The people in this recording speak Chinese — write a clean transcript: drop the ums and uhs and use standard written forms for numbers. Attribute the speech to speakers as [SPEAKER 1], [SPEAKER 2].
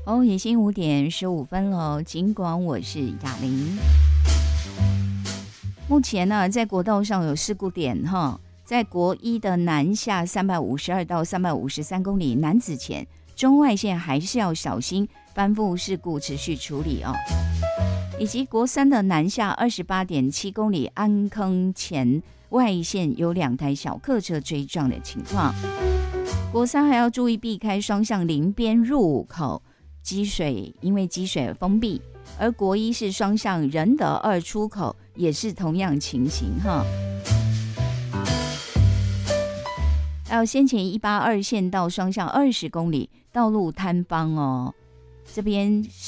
[SPEAKER 1] 哦，已经5:15了。尽管我是雅玲，目前呢，在国道上有事故点哈，在国一的南下352到353公里南子前，中外线还是要小心翻覆事故，持续处理哦。以及国三的南下28.7公里安坑前外线有2台小客车追撞的情况。国三还要注意避开双向邻边入口。积水因为积水而封闭，而国一是双向仁德2出口，也是同样情形哈。还有先前182线道双向20公里道路坍方哦，这边